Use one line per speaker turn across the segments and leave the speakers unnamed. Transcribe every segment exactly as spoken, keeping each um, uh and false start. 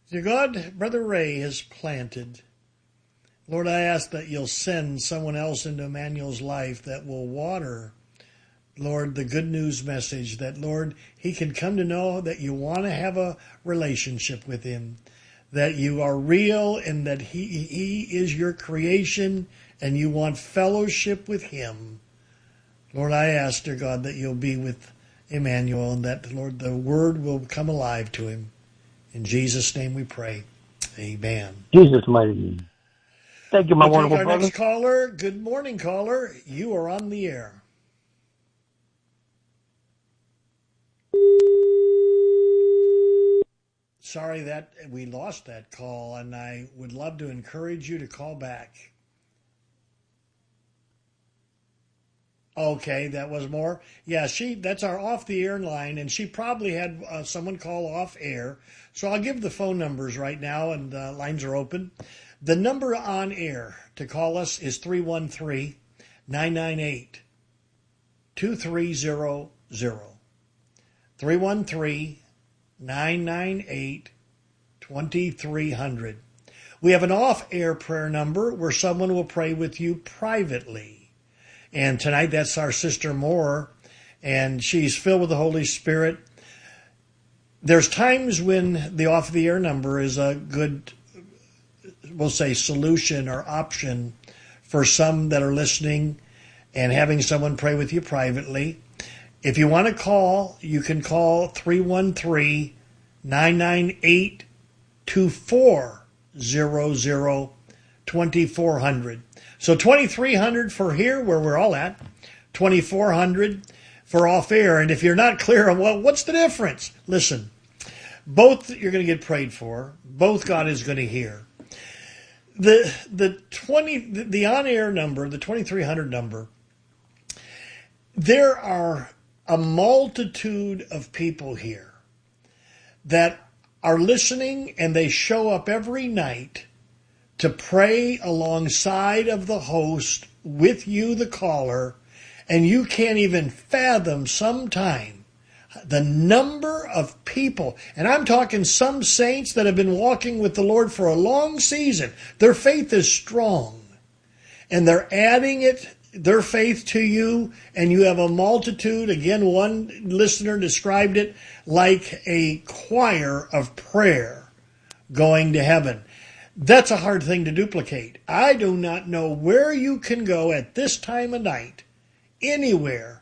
Dear God, Brother Ray has planted. Lord, I ask that you'll send someone else into Emmanuel's life that will water, Lord, the good news message that, Lord, he can come to know that you want to have a relationship with him, that you are real and that he, he is your creation and you want fellowship with him. Lord, I ask, dear God, that you'll be with Emmanuel and that, Lord, the word will come alive to him. In Jesus' name we pray. Amen.
Jesus' mighty name. Thank you, my
We'll take
wonderful
our
brother.
next caller. Good morning, caller. You are on the air. Sorry that we lost that call, and I would love to encourage you to call back. Okay, that was more. Yeah, she. That's our off-the-air line, and she probably had uh, someone call off-air. So I'll give the phone numbers right now, and uh, lines are open. The number on air to call us is three one three, nine nine eight, two three zero zero. three one three, nine nine eight, two three zero zero. We have an off-air prayer number where someone will pray with you privately. And tonight, that's our sister Moore, and she's filled with the Holy Spirit. There's times when the off-the-air number is a good, we'll say, solution or option for some that are listening and having someone pray with you privately. If you want to call, you can call three one three, nine nine eight, two four zero zero, two four zero zero. So twenty-three hundred for here, where we're all at, twenty-four hundred for off air. And if you're not clear on well, what's the difference? Listen, both you're going to get prayed for. Both God is going to hear. The the twenty the, the on air number, the twenty-three hundred number. There are a multitude of people here that are listening, and they show up every night to pray alongside of the host with you, the caller, and you can't even fathom sometime the number of people. And I'm talking some saints that have been walking with the Lord for a long season. Their faith is strong, and they're adding it, their faith to you, and you have a multitude. Again, one listener described it like a choir of prayer going to heaven. That's a hard thing to duplicate. I do not know where you can go at this time of night, anywhere,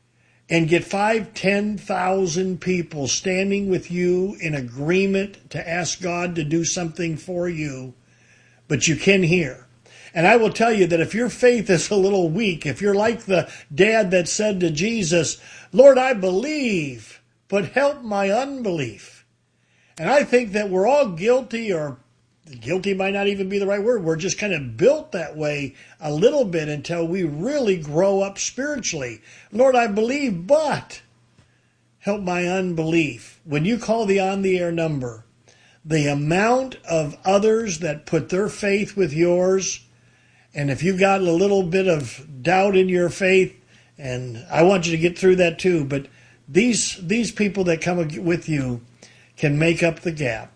and get five, ten thousand people standing with you in agreement to ask God to do something for you, but you can hear. And I will tell you that if your faith is a little weak, if you're like the dad that said to Jesus, Lord, I believe, but help my unbelief. And I think that we're all guilty, or guilty might not even be the right word. We're just kind of built that way a little bit until we really grow up spiritually. Lord, I believe, but help my unbelief. When you call the on-the-air number, the amount of others that put their faith with yours, and if you've got a little bit of doubt in your faith, and I want you to get through that too, but these these people that come with you can make up the gap.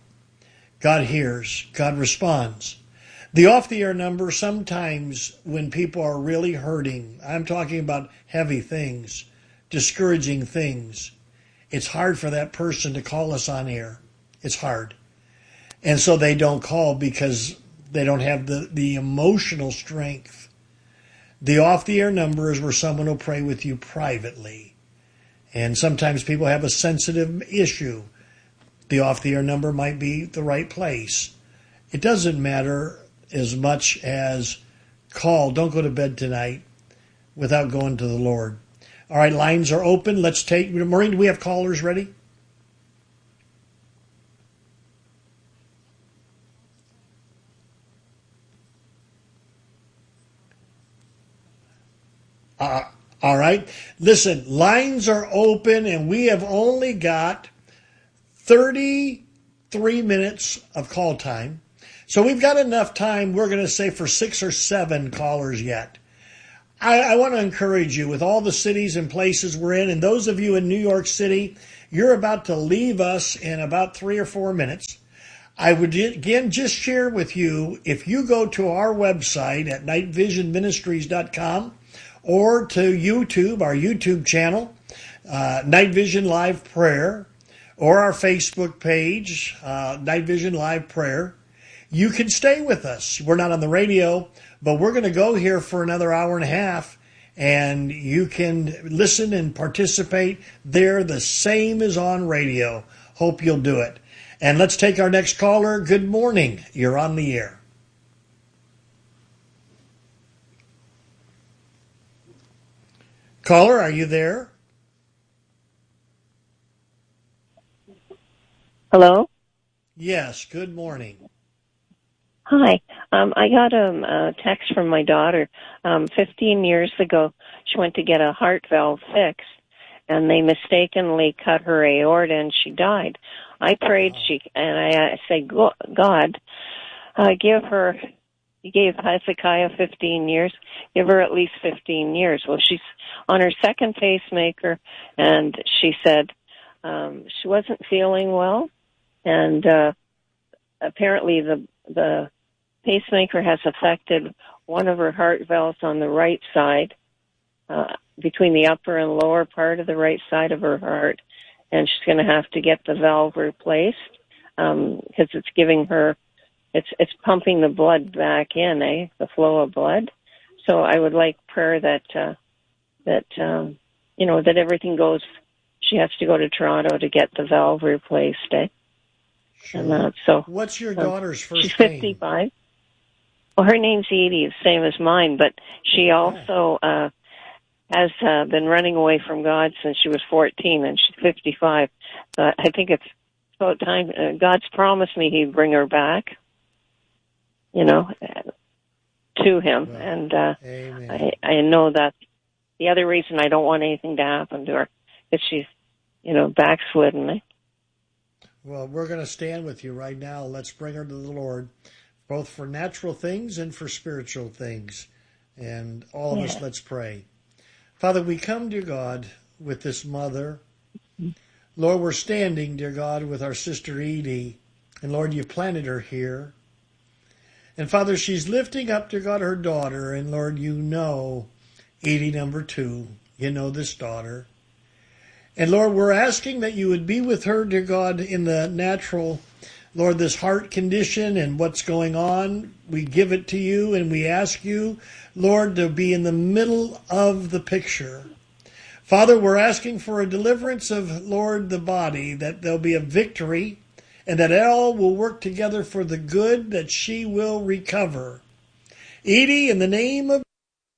God hears. God responds. The off-the-air number, sometimes when people are really hurting, I'm talking about heavy things, discouraging things, it's hard for that person to call us on air. It's hard. And so they don't call because they don't have the, the emotional strength. The off-the-air number is where someone will pray with you privately. And sometimes people have a sensitive issue. The off-the-air number might be the right place. It doesn't matter as much as call. Don't go to bed tonight without going to the Lord. All right, lines are open. Let's take, Maureen, do we have callers ready? Uh, all right. Listen, lines are open, and we have only got thirty-three minutes of call time. So we've got enough time, we're going to say, for six or seven callers yet. I, I want to encourage you with all the cities and places we're in, and those of you in New York City, you're about to leave us in about three or four minutes. I would again just share with you, if you go to our website at night vision ministries dot com or to YouTube, our YouTube channel, uh, Night Vision Live Prayer, or our Facebook page, uh, Night Vision Live Prayer, you can stay with us. We're not on the radio, but we're going to go here for another hour and a half, and you can listen and participate there the same as on radio. Hope you'll do it. And let's take our next caller. Good morning. You're on the air. Caller, are you there?
Hello?
Yes, good morning.
Hi. Um, I got um, a text from my daughter. Um, fifteen years ago, she went to get a heart valve fixed, and they mistakenly cut her aorta, and she died. I prayed, wow. she, and I, I said, God, uh, give her, you gave Hezekiah fifteen years, give her at least fifteen years. Well, she's on her second pacemaker, and she said um, she wasn't feeling well, and uh, apparently the the pacemaker has affected one of her heart valves on the right side, uh, between the upper and lower part of the right side of her heart, and she's going to have to get the valve replaced um, because it's giving her, it's it's pumping the blood back in, eh? The flow of blood. So I would like prayer that uh, that um, you know that everything goes. She has to go to Toronto to get the valve replaced, eh?
Sure.
And, uh, so
what's your daughter's
um,
first
she's
name?
fifty-five. Well, her name's Edie, the same as mine, but she also uh, has uh, been running away from God since she was fourteen, and she's fifty-five. So I think it's about time. Uh, God's promised me He'd bring her back, you know, to Him.
Well,
and uh,
amen.
I, I know that the other reason I don't want anything to happen to her is she's, you know, backslidden. Eh?
Well, we're going to stand with you right now. Let's bring her to the Lord, both for natural things and for spiritual things. And all of yeah. us, let's pray. Father, we come, dear God, with this mother. Lord, we're standing, dear God, with our sister Edie. And Lord, you planted her here. And Father, she's lifting up, dear God, her daughter. And Lord, you know Edie number two. You know this daughter. And Lord, we're asking that you would be with her, dear God, in the natural, Lord, this heart condition and what's going on. We give it to you and we ask you, Lord, to be in the middle of the picture. Father, we're asking for a deliverance of, Lord, the body, that there'll be a victory and that all will work together for the good, that she will recover. Edie, in the name of...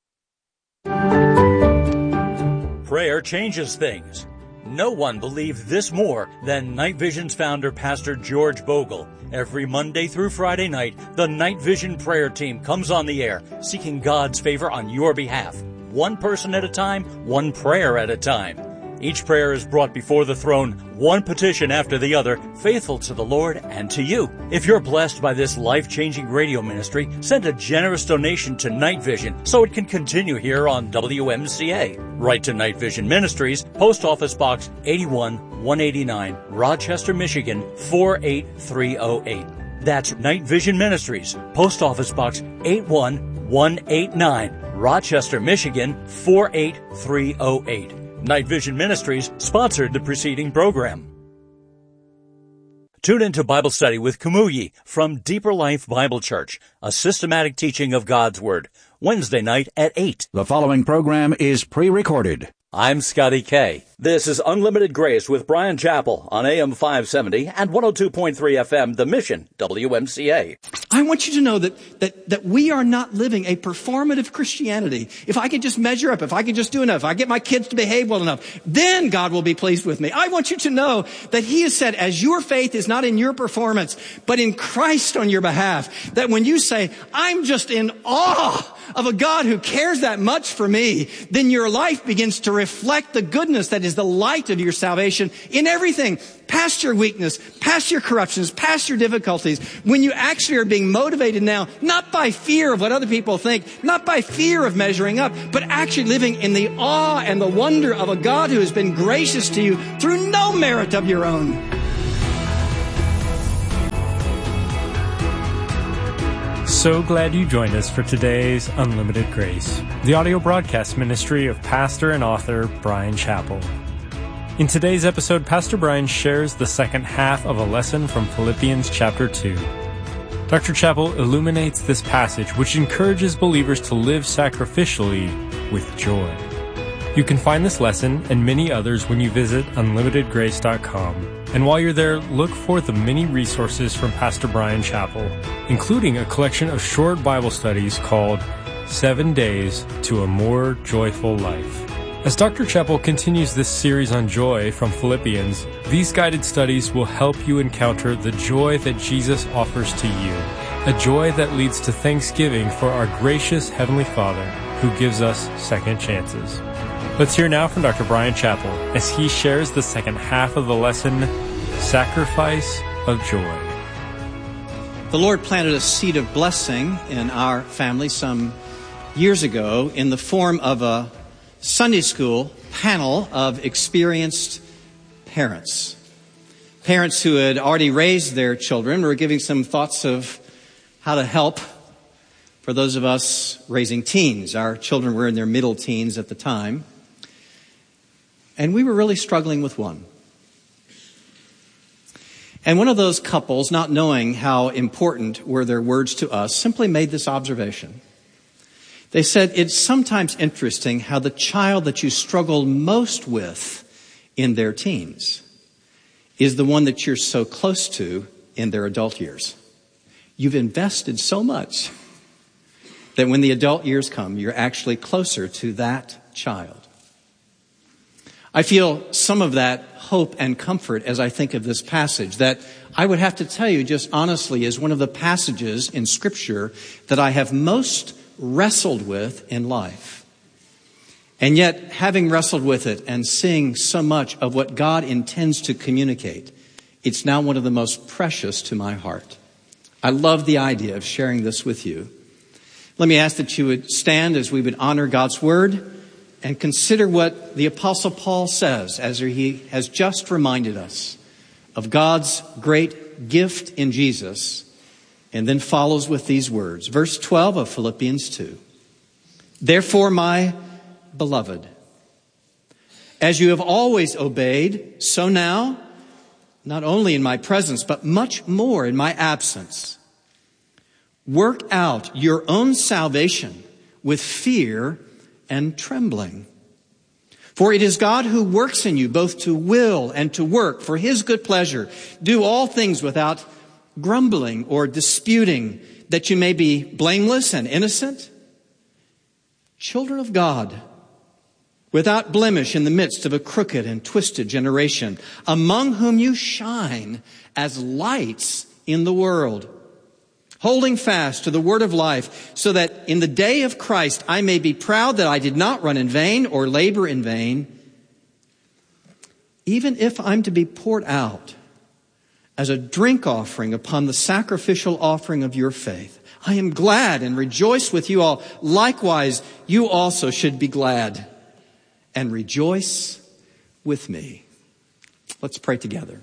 Prayer changes things. No one believed this more than Night Vision's founder, Pastor George Bogle. Every Monday through Friday night, the Night Vision prayer team comes on the air, seeking God's favor on your behalf. One person at a time, one prayer at a time. Each prayer is brought before the throne, one petition after the other, faithful to the Lord and to you. If you're blessed by this life-changing radio ministry, send a generous donation to Night Vision so it can continue here on W M C A. Write to Night Vision Ministries, Post Office Box eighty-one one eighty-nine, Rochester, Michigan four eight three oh eight. That's Night Vision Ministries, Post Office Box eighty-one one eighty-nine, Rochester, Michigan four eight three oh eight. Night Vision Ministries sponsored the preceding program. Tune into Bible Study with Kumuyi from Deeper Life Bible Church, a systematic teaching of God's Word, Wednesday night at eight.
The following program is pre-recorded.
I'm Scotty K. This is Unlimited Grace with Brian Chappell on A M five seventy and one oh two point three F M, The Mission, W M C A.
I want you to know that, that, that we are not living a performative Christianity. If I could just measure up, if I could just do enough, if I get my kids to behave well enough, then God will be pleased with me. I want you to know that He has said, as your faith is not in your performance, but in Christ on your behalf, that when you say, I'm just in awe of a God who cares that much for me, then your life begins to reflect the goodness that is the light of your salvation in everything, past your weakness, past your corruptions, past your difficulties. When you actually are being motivated now, not by fear of what other people think, not by fear of measuring up, but actually living in the awe and the wonder of a God who has been gracious to you through no merit of your own.
So glad you joined us for today's Unlimited Grace, the audio broadcast ministry of pastor and author Bryan Chapell. In today's episode, Pastor Bryan shares the second half of a lesson from Philippians chapter two. Doctor Chapell illuminates this passage, which encourages believers to live sacrificially with joy. You can find this lesson and many others when you visit unlimited grace dot com. And while you're there, look for the many resources from Pastor Bryan Chapell, including a collection of short Bible studies called Seven Days to a More Joyful Life. As Doctor Chapell continues this series on joy from Philippians, these guided studies will help you encounter the joy that Jesus offers to you, a joy that leads to thanksgiving for our gracious Heavenly Father who gives us second chances. Let's hear now from Doctor Bryan Chapell as he shares the second half of the lesson, Sacrifice of Joy.
The Lord planted a seed of blessing in our family some years ago in the form of a Sunday school panel of experienced parents. Parents who had already raised their children were giving some thoughts of how to help for those of us raising teens. Our children were in their middle teens at the time. And we were really struggling with one. And one of those couples, not knowing how important were their words to us, simply made this observation. They said, it's sometimes interesting how the child that you struggle most with in their teens is the one that you're so close to in their adult years. You've invested so much that when the adult years come, you're actually closer to that child. I feel some of that hope and comfort as I think of this passage that I would have to tell you just honestly is one of the passages in Scripture that I have most wrestled with in life. And yet, having wrestled with it and seeing so much of what God intends to communicate, it's now one of the most precious to my heart. I love the idea of sharing this with you. Let me ask that you would stand as we would honor God's Word and consider what the Apostle Paul says as he has just reminded us of God's great gift in Jesus, and then follows with these words. Verse twelve of Philippians two. Therefore, my beloved, as you have always obeyed, so now, not only in my presence, but much more in my absence, work out your own salvation with fear and trembling. For it is God who works in you both to will and to work for his good pleasure. Do all things without grumbling or disputing, that you may be blameless and innocent, children of God, without blemish in the midst of a crooked and twisted generation, among whom you shine as lights in the world, holding fast to the word of life, so that in the day of Christ I may be proud that I did not run in vain or labor in vain. Even if I'm to be poured out as a drink offering upon the sacrificial offering of your faith, I am glad and rejoice with you all. Likewise, you also should be glad and rejoice with me. Let's pray together.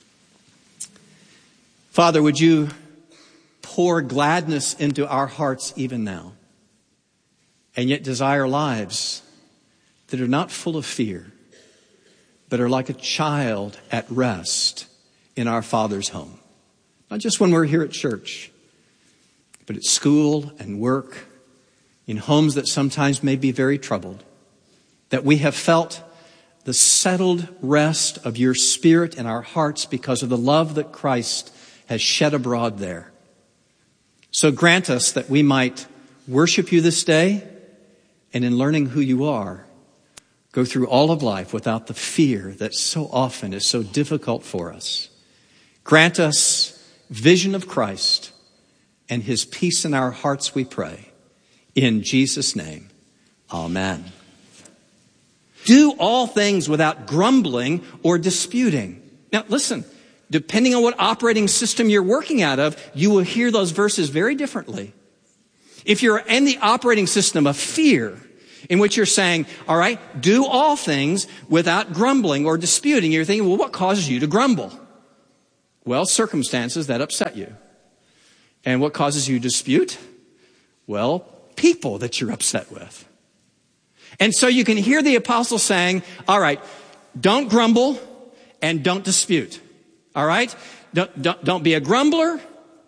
Father, would you pour gladness into our hearts even now, and yet desire lives that are not full of fear, but are like a child at rest in our Father's home. Not just when we're here at church, but at school and work, in homes that sometimes may be very troubled, that we have felt the settled rest of your Spirit in our hearts because of the love that Christ has shed abroad there. So grant us that we might worship you this day, and in learning who you are, go through all of life without the fear that so often is so difficult for us. Grant us vision of Christ and his peace in our hearts, we pray. In Jesus' name, amen. Do all things without grumbling or disputing. Now listen, depending on what operating system you're working out of, you will hear those verses very differently. If you're in the operating system of fear, in which you're saying, all right, do all things without grumbling or disputing, you're thinking, well, what causes you to grumble? Well, circumstances that upset you. And what causes you dispute? Well, people that you're upset with. And so you can hear the apostle saying, all right, don't grumble and don't dispute. All right? Don't, don't, don't be a grumbler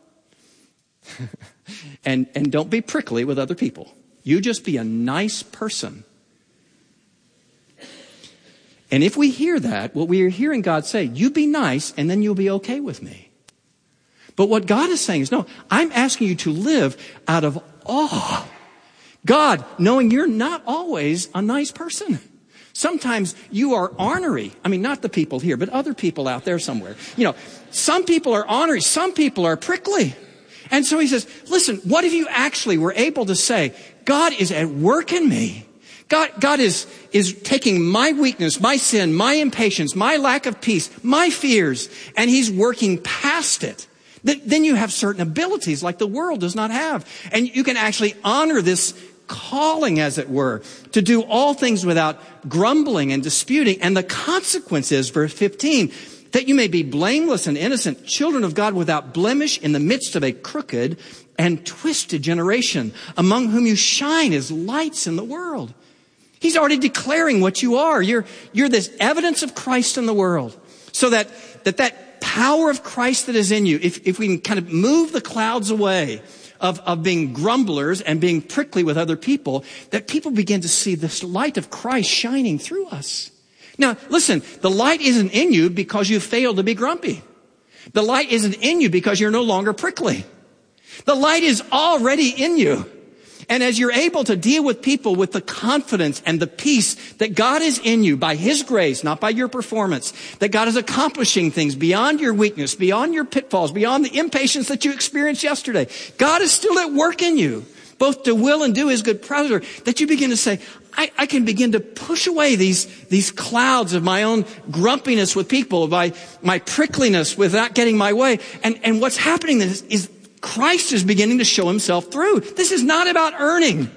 and, and don't be prickly with other people. You just be a nice person. And if we hear that, what we are hearing God say, you be nice and then you'll be okay with me. But what God is saying is, no, I'm asking you to live out of awe. God, knowing you're not always a nice person. Sometimes you are ornery. I mean, not the people here, but other people out there somewhere. You know, some people are ornery. Some people are prickly. And so he says, listen, what if you actually were able to say, God is at work in me. God, God is, is taking my weakness, my sin, my impatience, my lack of peace, my fears, and he's working past it. Then you have certain abilities like the world does not have. And you can actually honor this calling, as it were, to do all things without grumbling and disputing. And the consequence is, verse fifteen, that you may be blameless and innocent, children of God without blemish in the midst of a crooked and twisted generation, among whom you shine as lights in the world. He's already declaring what you are. You're, you're this evidence of Christ in the world. So that, that, that power of Christ that is in you, if, if we can kind of move the clouds away of, of being grumblers and being prickly with other people, that people begin to see this light of Christ shining through us. Now, listen, the light isn't in you because you failed to be grumpy. The light isn't in you because you're no longer prickly. The light is already in you. And as you're able to deal with people with the confidence and the peace that God is in you by his grace, not by your performance, that God is accomplishing things beyond your weakness, beyond your pitfalls, beyond the impatience that you experienced yesterday. God is still at work in you, both to will and do his good pleasure, that you begin to say, I, I can begin to push away these, these clouds of my own grumpiness with people, by my prickliness with not getting my way. And, and what's happening is, is Christ is beginning to show himself through. This is not about earning.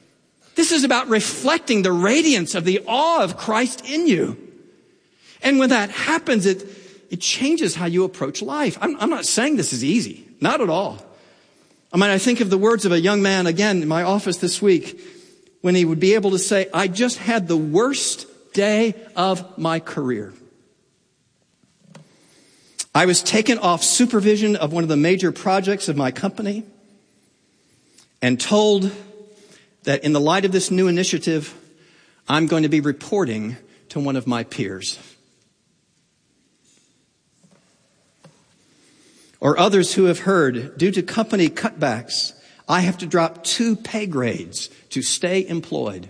This is about reflecting the radiance of the awe of Christ in you. And when that happens, it, it changes how you approach life. I'm, I'm not saying this is easy. Not at all. I mean, I think of the words of a young man, again, in my office this week, when he would be able to say, I just had the worst day of my career. I was taken off supervision of one of the major projects of my company and told that in the light of this new initiative, I'm going to be reporting to one of my peers. Or others who have heard, due to company cutbacks, I have to drop two pay grades to stay employed.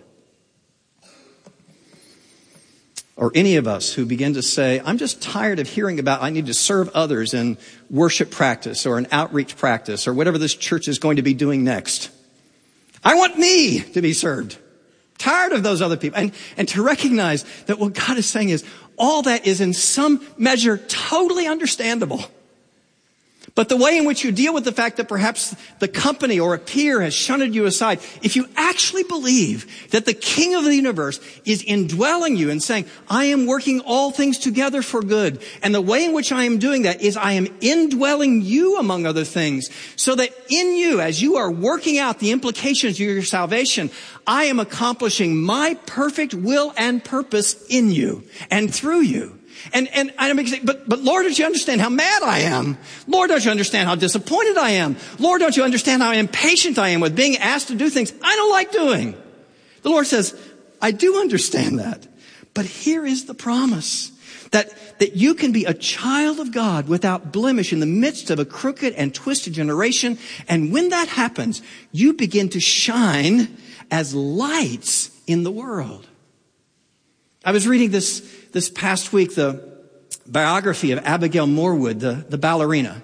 Or any of us who begin to say, I'm just tired of hearing about I need to serve others in worship practice or an outreach practice or whatever this church is going to be doing next. I want me to be served. Tired of those other people. And, and to recognize that what God is saying is all that is in some measure totally understandable. But the way in which you deal with the fact that perhaps the company or a peer has shunted you aside, if you actually believe that the King of the universe is indwelling you and saying, I am working all things together for good. And the way in which I am doing that is I am indwelling you, among other things, so that in you, as you are working out the implications of your salvation, I am accomplishing my perfect will and purpose in you and through you. And, and I'm saying, but, but Lord, don't you understand how mad I am? Lord, don't you understand how disappointed I am? Lord, don't you understand how impatient I am with being asked to do things I don't like doing? The Lord says, I do understand that. But here is the promise that, that you can be a child of God without blemish in the midst of a crooked and twisted generation. And when that happens, you begin to shine as lights in the world. I was reading this This past week, the biography of Abigail Morwood, the, the ballerina.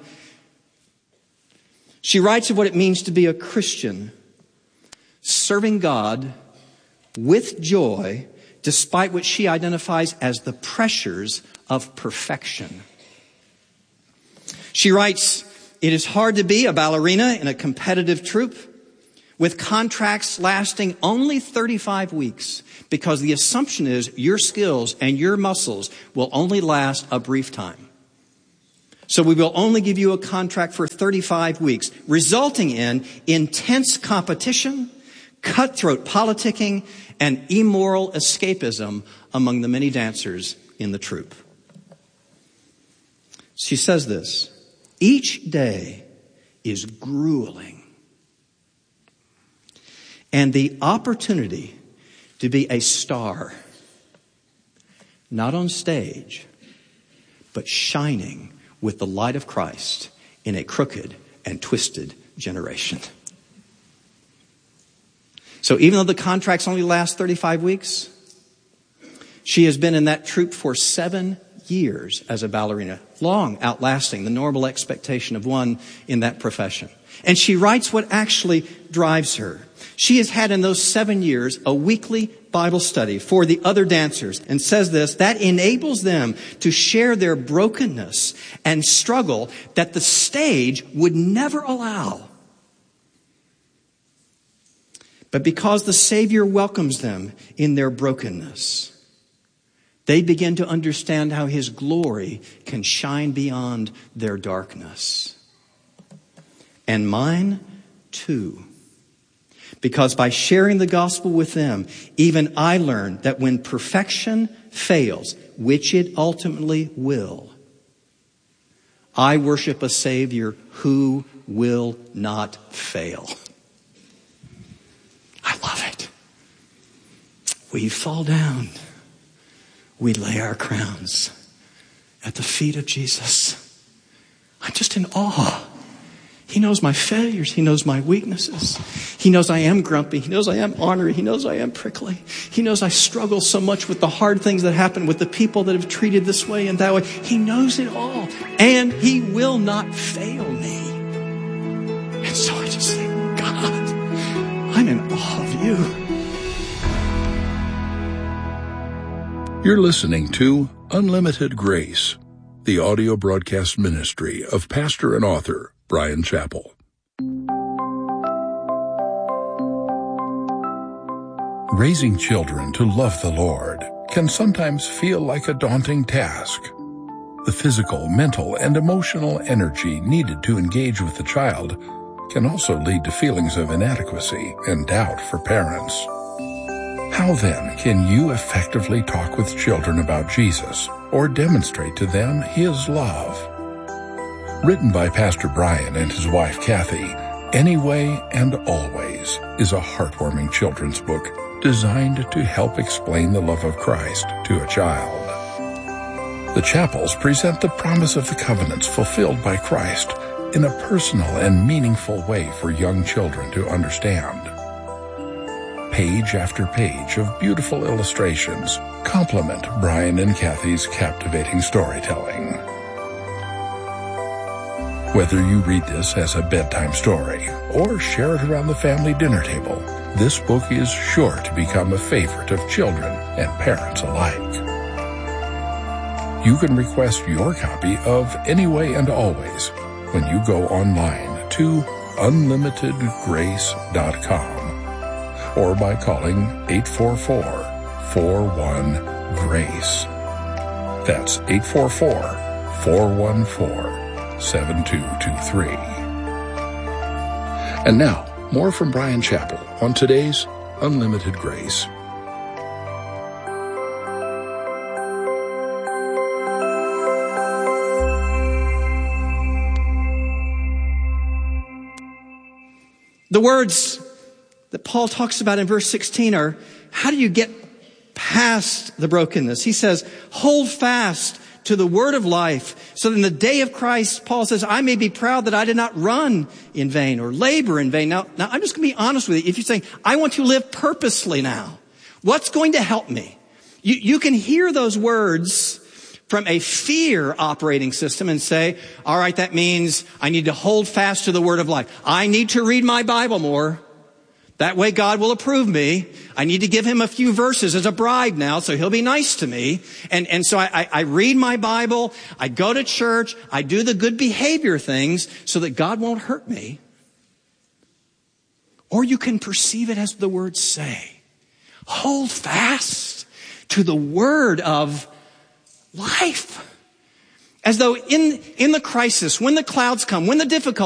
She writes of what it means to be a Christian, serving God with joy, despite what she identifies as the pressures of perfection. She writes, it is hard to be a ballerina in a competitive troupe with contracts lasting only thirty-five weeks, because the assumption is your skills and your muscles will only last a brief time. So we will only give you a contract for thirty-five weeks, resulting in intense competition, cutthroat politicking, and immoral escapism among the many dancers in the troupe. She says this, each day is grueling. And the opportunity to be a star, not on stage, but shining with the light of Christ in a crooked and twisted generation. So even though the contracts only last thirty-five weeks, she has been in that troupe for seven years as a ballerina, long outlasting the normal expectation of one in that profession. And she writes what actually drives her. She has had in those seven years a weekly Bible study for the other dancers, and says this, that enables them to share their brokenness and struggle that the stage would never allow. But because the Savior welcomes them in their brokenness, they begin to understand how His glory can shine beyond their darkness. And mine too. Because by sharing the gospel with them, even I learned that when perfection fails, which it ultimately will, I worship a Savior who will not fail. I love it. We fall down. We lay our crowns at the feet of Jesus. I'm just in awe. He knows my failures. He knows my weaknesses. He knows I am grumpy. He knows I am ornery. He knows I am prickly. He knows I struggle so much with the hard things that happen with the people that have treated this way and that way. He knows it all. And He will not fail me. And so I just think, God, I'm in awe of You.
You're listening to Unlimited Grace, the audio broadcast ministry of pastor and author Bryan Chapell. Raising children to love the Lord can sometimes feel like a daunting task. The physical, mental, and emotional energy needed to engage with the child can also lead to feelings of inadequacy and doubt for parents. How then can you effectively talk with children about Jesus or demonstrate to them His love? Written by Pastor Bryan and his wife Kathy, Anyway and Always is a heartwarming children's book designed to help explain the love of Christ to a child. The Chapells present the promise of the covenants fulfilled by Christ in a personal and meaningful way for young children to understand. Page after page of beautiful illustrations complement Bryan and Kathy's captivating storytelling. Whether you read this as a bedtime story or share it around the family dinner table, this book is sure to become a favorite of children and parents alike. You can request your copy of Anyway and Always when you go online to unlimited grace dot com. or by calling eight four four, four one, GRACE. That's eight four four, four one four, seven two two three. And now, more from Bryan Chapell on today's Unlimited Grace.
The words that Paul talks about in verse sixteen are, how do you get past the brokenness? He says, hold fast to the word of life, so that in the day of Christ, Paul says, I may be proud that I did not run in vain or labor in vain. Now, now I'm just going to be honest with you. If you're saying, I want to live purposely now, what's going to help me? You, you can hear those words from a fear operating system and say, all right, that means I need to hold fast to the word of life. I need to read my Bible more. That way God will approve me. I need to give him a few verses as a bribe now, so he'll be nice to me. And, and so I, I, I read my Bible, I go to church, I do the good behavior things so that God won't hurt me. Or you can perceive it as the words say. Hold fast to the word of life. As though in, in the crisis, when the clouds come, when the difficulty